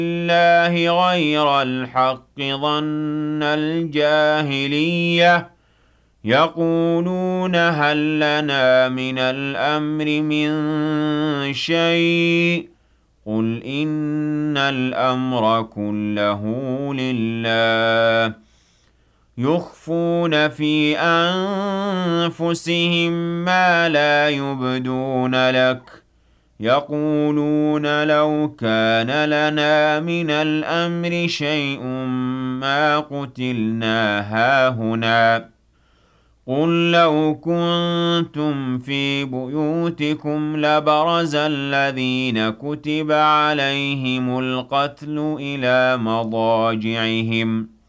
الله غير الحق ظن الجاهلية يقولون هل لنا من الأمر من شيء قل إن الأمر كله لله يخفون في أنفسهم ما لا يبدون لك يقولون لو كان لنا من الأمر شيء ما قتلنا هاهنا قل لو كنتم في بيوتكم لبرز الذين كتب عليهم القتل إلى مضاجعهم